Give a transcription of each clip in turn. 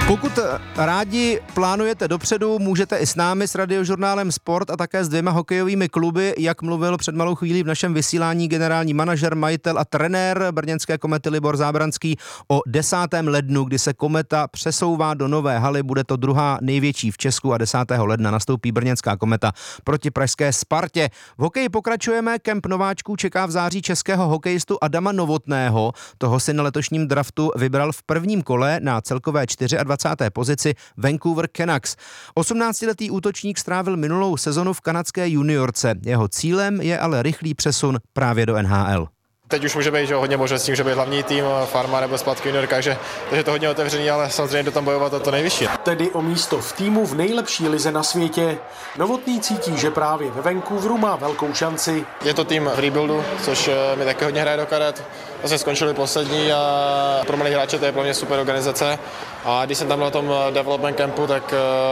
Pokud rádi plánujete dopředu, můžete i s námi, s Radiožurnálem Sport a také s 2 hokejovými kluby, jak mluvil před malou chvílí v našem vysílání generální manažer, majitel a trenér brněnské Komety Libor Zábranský o 10. lednu, kdy se Kometa přesouvá do nové haly, bude to druhá největší v Česku a 10. ledna nastoupí brněnská Kometa proti pražské Spartě. V hokeji pokračujeme, kemp nováčků čeká v září českého hokejistu Adama Novotného, toho si na letošním draftu vybral v prvním kole na celkové 24. pozici Vancouver Canucks. 18letý útočník strávil minulou sezonu v kanadské juniorce. Jeho cílem je ale rychlý přesun právě do NHL. Teď už může být hodně možností, může být hlavní tým, farma nebo Spartak junior, takže je to hodně otevřený, ale samozřejmě jde tam bojovat o to nejvyšší. Tedy o místo v týmu v nejlepší lize na světě. Novotný cítí, že právě ve Vancouveru má velkou šanci. Je to tým v rebuildu, což mi taky hodně hraje do karet. Vlastně skončili poslední a pro mladé hráče to je pro mě super organizace. A když jsem tam na tom development campu, tak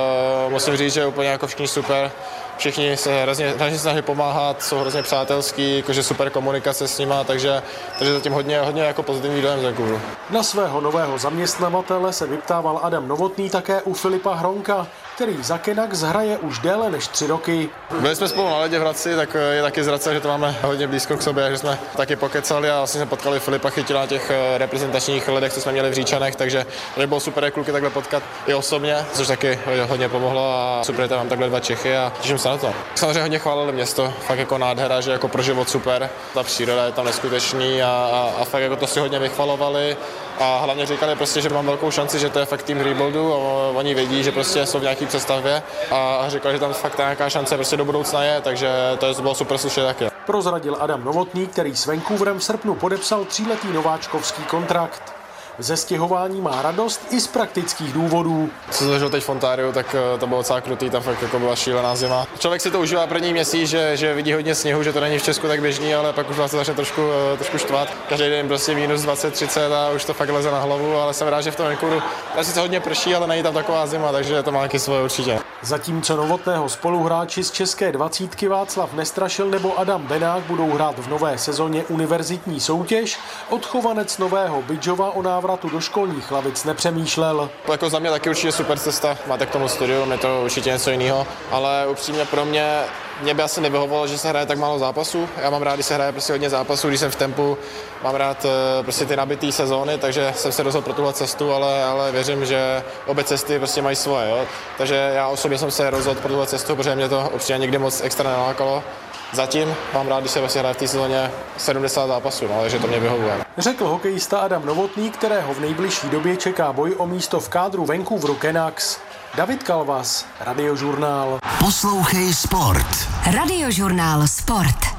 musím říct, že je úplně jako všichni super. Všichni se hrozně snaží pomáhat, jsou hrozně přátelský, jakože super komunikace s nima, takže zatím hodně jako pozitivní dojem z Vancouveru. Na svého nového zaměstnavatele se vyptával Adam Novotný také u Filipa Hronka, který za Canucks hraje už déle než 3 roky. Byli jsme spolu na ledě v Hradci, tak je taky z Hradce, že to máme hodně blízko k sobě, že jsme taky pokecali a vlastně jsme potkali Filipa Chytila na těch reprezentačních ledech, co jsme měli v Říčanech, takže to bylo super kluky takhle potkat i osobně, což taky hodně pomohlo a super, že mám takhle 2 Čechy a těším se na to. Samozřejmě hodně chválili město, fakt jako nádhera, že jako pro život super, ta příroda je tam neskutečný a fakt jako to si hodně vychvalovali a hlavně říkali prostě, že mám velkou šanci, že to je fakt tým rebuildu a oni vědí, že prostě jsou v nějaký představě a říkali, že tam fakt nějaká šance prostě do budoucna je, takže to bylo super slyšet taky. Prozradil Adam Novotný, který s Vancouverem v srpnu podepsal 3letý nováčkovský kontrakt. Ze stěhování má radost i z praktických důvodů. Co se zažil teď v Ontáriu, tak to bylo docela krutý, tam fakt jako byla šílená zima. Člověk si to užívá první měsíc, že vidí hodně sněhu, že to není v Česku tak běžný, ale pak už vás to začne trošku štvát. Každý den prostě minus 20, 30 a už to fakt leze na hlavu, ale jsem rád, že v tom Vancouveru sice hodně prší, ale není tam taková zima, takže to má taky svoje určitě. Zatímco Novotného spoluhráči z české 20 Václav Nestrašil nebo Adam Benák budou hrát v nové sezóně univerzitní soutěž, odchovanec Nového Bydžova o návratu do školních lavic nepřemýšlel. Jako za mě taky určitě super cesta, máte k tomu studium, je to určitě něco jiného, ale upřímně pro mě by asi nevyhovovalo, že se hraje tak málo zápasů. Já mám rád, když se hraje prostě hodně zápasů, když jsem v tempu, mám rád prostě ty nabitý sezóny, takže jsem se rozhodl pro tuhle cestu, ale věřím, že obě cesty prostě mají svoje. Jo? Takže já osobně jsem se rozhodl pro tuhle cestu, protože mě to upřímně nikdy moc extra nelákalo. Zatím mám rád, když se vlastně hraje v té sezóně 70 zápasů, no, takže to mě vyhovuje. Řekl hokejista Adam Novotný, kterého v nejbližší době čeká boj o místo v kádru Vancouveru Canucks. David Kalvas, Radiožurnál. Poslouchej Sport. Radiožurnál Sport.